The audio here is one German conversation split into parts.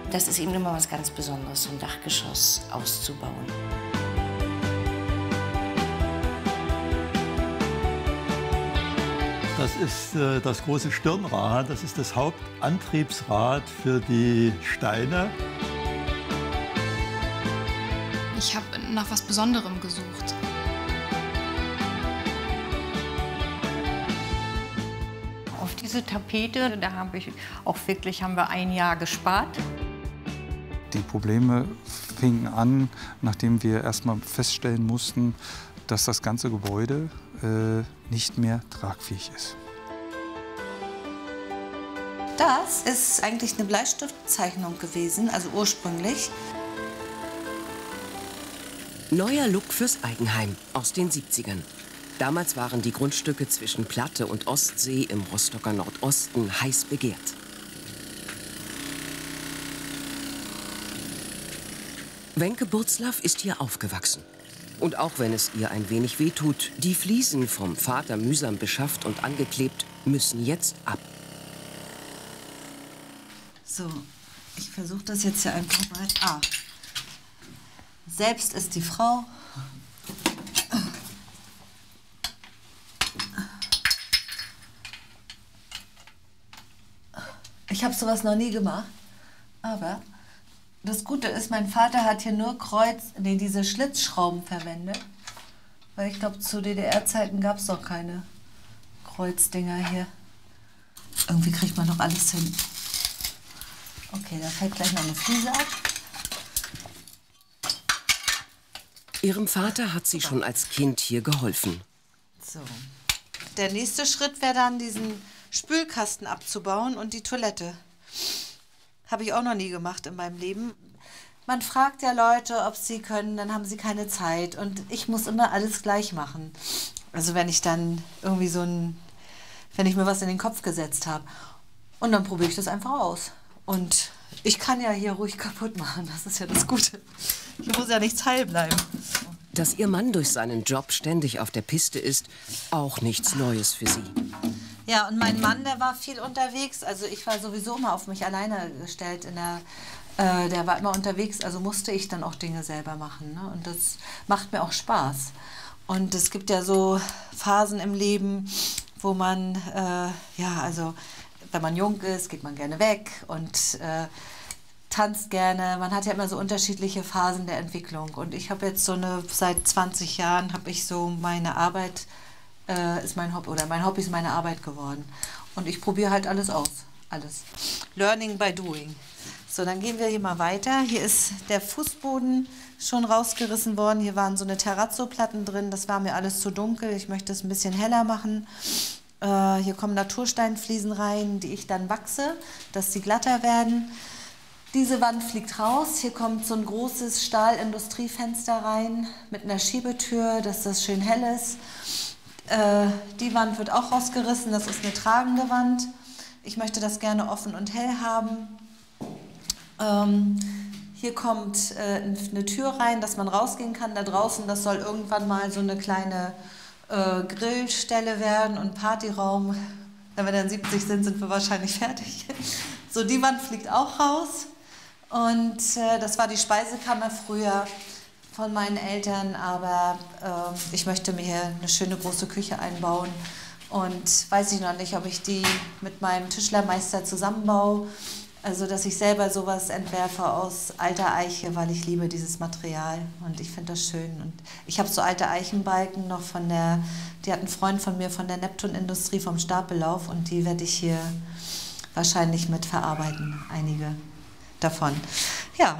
Das ist eben immer was ganz Besonderes, so ein Dachgeschoss auszubauen. Das ist das große Stirnrad, das ist das Hauptantriebsrad für die Steine. Ich habe nach was Besonderem gesucht. Auf diese Tapete, da haben wir ein Jahr gespart. Die Probleme fingen an, nachdem wir erstmal feststellen mussten, dass das ganze Gebäude nicht mehr tragfähig ist. Das ist eigentlich eine Bleistiftzeichnung gewesen, also ursprünglich. Neuer Look fürs Eigenheim aus den 70ern. Damals waren die Grundstücke zwischen Platte und Ostsee im Rostocker Nordosten heiß begehrt. Wenke Burzlaff ist hier aufgewachsen. Und auch wenn es ihr ein wenig wehtut, die Fliesen vom Vater mühsam beschafft und angeklebt, müssen jetzt ab. So, ich versuche das jetzt hier einfach mal. Ah. Selbst ist die Frau. Ich habe sowas noch nie gemacht, aber das Gute ist, mein Vater hat hier nur diese Schlitzschrauben verwendet. Weil ich glaube, zu DDR-Zeiten gab es doch keine Kreuzdinger hier. Irgendwie kriegt man doch alles hin. Okay, da fällt gleich noch eine Fliese ab. Ihrem Vater hat sie schon als Kind hier geholfen. So. Der nächste Schritt wäre dann, diesen Spülkasten abzubauen und die Toilette. Habe ich auch noch nie gemacht in meinem Leben. Man fragt ja Leute, ob sie können, dann haben sie keine Zeit. Und ich muss immer alles gleich machen. Also wenn ich dann irgendwie wenn ich mir was in den Kopf gesetzt habe. Und dann probiere ich das einfach aus. Und ich kann ja hier ruhig kaputt machen, das ist ja das Gute. Hier muss ja nichts heil bleiben. Dass ihr Mann durch seinen Job ständig auf der Piste ist, auch nichts Neues für sie. Ja, und mein Mann, der war viel unterwegs. Also ich war sowieso immer auf mich alleine gestellt. Der war immer unterwegs, also musste ich dann auch Dinge selber machen. Ne? Und das macht mir auch Spaß. Und es gibt ja so Phasen im Leben, wo man, also wenn man jung ist, geht man gerne weg und tanzt gerne. Man hat ja immer so unterschiedliche Phasen der Entwicklung. Und ich habe jetzt seit 20 Jahren habe ich so meine Arbeit, ist mein Hobby, oder mein Hobby ist meine Arbeit geworden. Und ich probiere halt alles aus. Alles. Learning by doing. So, dann gehen wir hier mal weiter. Hier ist der Fußboden schon rausgerissen worden. Hier waren so eine Terrazzo-Platten drin. Das war mir alles zu dunkel. Ich möchte es ein bisschen heller machen. Hier kommen Natursteinfliesen rein, die ich dann wachse, dass sie glatter werden. Diese Wand fliegt raus. Hier kommt so ein großes Stahlindustriefenster rein mit einer Schiebetür, dass das schön hell ist. Die Wand wird auch rausgerissen. Das ist eine tragende Wand. Ich möchte das gerne offen und hell haben. Hier kommt eine Tür rein, dass man rausgehen kann. Da draußen, das soll irgendwann mal so eine kleine Grillstelle werden und Partyraum. Wenn wir dann 70 sind, sind wir wahrscheinlich fertig. So, die Wand fliegt auch raus. Und das war die Speisekammer früher von meinen Eltern. Aber ich möchte mir hier eine schöne große Küche einbauen. Und weiß ich noch nicht, ob ich die mit meinem Tischlermeister zusammenbaue. Also, dass ich selber sowas entwerfe aus alter Eiche, weil ich liebe dieses Material und ich finde das schön. Und ich habe so alte Eichenbalken noch die hat ein Freund von mir von der Neptun-Industrie vom Stapellauf und die werde ich hier wahrscheinlich mit verarbeiten, einige davon. Ja.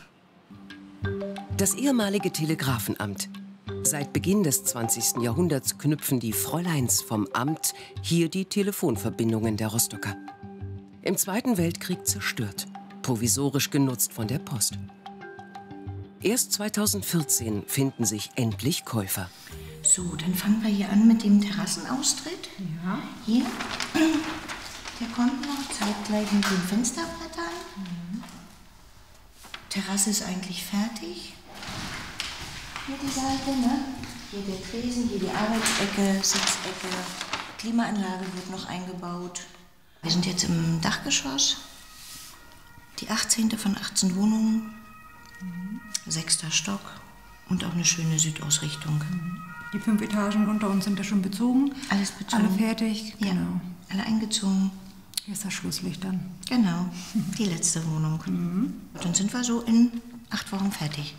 Das ehemalige Telegrafenamt. Seit Beginn des 20. Jahrhunderts knüpfen die Fräuleins vom Amt hier die Telefonverbindungen der Rostocker. Im Zweiten Weltkrieg zerstört, provisorisch genutzt von der Post. Erst 2014 finden sich endlich Käufer. So, dann fangen wir hier an mit dem Terrassenaustritt. Ja. Hier. Der kommt noch zeitgleich mit den Fensterbrettern. Mhm. Terrasse ist eigentlich fertig. Hier die Seite, ne? Hier der Tresen, hier die Arbeitsecke, Sitzecke. Klimaanlage wird noch eingebaut. Wir sind jetzt im Dachgeschoss. Die 18. von 18 Wohnungen, 6. Stock und auch eine schöne Südausrichtung. Die 5 Etagen unter uns sind ja schon bezogen. Alles bezogen. Alle fertig, Ja, genau. alle eingezogen. Hier ist das Schlusslicht dann. Genau, die letzte Wohnung. Dann sind wir so in 8 Wochen fertig.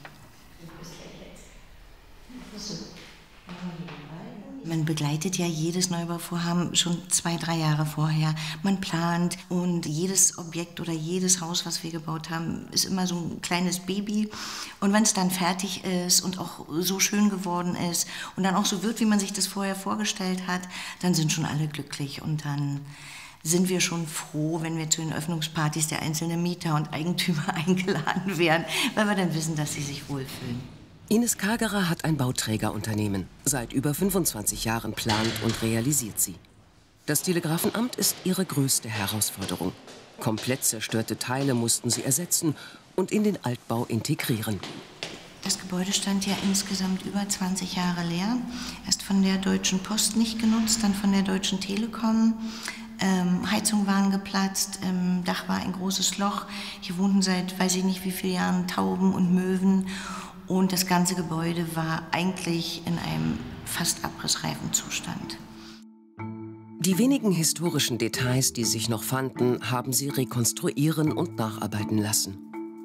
Man begleitet ja jedes Neubauvorhaben schon 2, 3 Jahre vorher. Man plant und jedes Objekt oder jedes Haus, was wir gebaut haben, ist immer so ein kleines Baby. Und wenn es dann fertig ist und auch so schön geworden ist und dann auch so wird, wie man sich das vorher vorgestellt hat, dann sind schon alle glücklich und dann sind wir schon froh, wenn wir zu den Öffnungspartys der einzelnen Mieter und Eigentümer eingeladen werden, weil wir dann wissen, dass sie sich wohlfühlen. Ines Kagerer hat ein Bauträgerunternehmen. Seit über 25 Jahren plant und realisiert sie. Das Telegrafenamt ist ihre größte Herausforderung. Komplett zerstörte Teile mussten sie ersetzen und in den Altbau integrieren. Das Gebäude stand ja insgesamt über 20 Jahre leer. Erst von der Deutschen Post nicht genutzt, dann von der Deutschen Telekom. Heizungen waren geplatzt, im Dach war ein großes Loch. Hier wohnten seit weiß ich nicht wie vielen Jahren Tauben und Möwen. Und das ganze Gebäude war eigentlich in einem fast abrissreifen Zustand. Die wenigen historischen Details, die sich noch fanden, haben sie rekonstruieren und nacharbeiten lassen.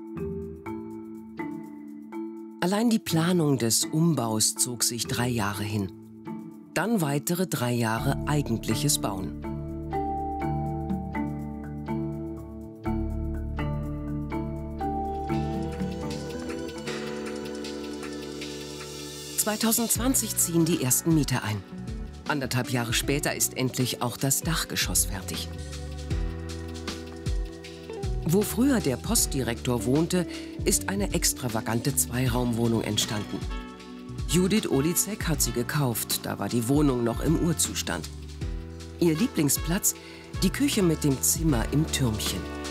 Allein die Planung des Umbaus zog sich 3 Jahre hin. Dann weitere 3 Jahre eigentliches Bauen. (2020) ziehen die ersten Mieter ein. 1,5 Jahre später ist endlich auch das Dachgeschoss fertig. Wo früher der Postdirektor wohnte, ist eine extravagante Zweiraumwohnung entstanden. Judith Olizek hat sie gekauft, da war die Wohnung noch im Urzustand. Ihr Lieblingsplatz, die Küche mit dem Zimmer im Türmchen.